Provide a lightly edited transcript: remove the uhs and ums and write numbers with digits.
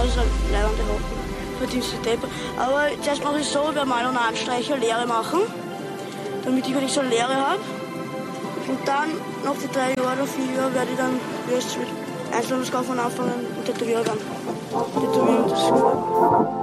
das ist eine leibende Hocken. Verdienst du Deppe. Aber zuerst mache ich so, ich werde mal eine Anstreicher Lehre machen, damit ich wirklich so eine Lehre habe. Und dann, nach die 3 Jahre oder 4 Jahre, werde ich dann erst mit Einzelhandelskaufmann anfangen und Tätowierer dann. Tätowieren, das ist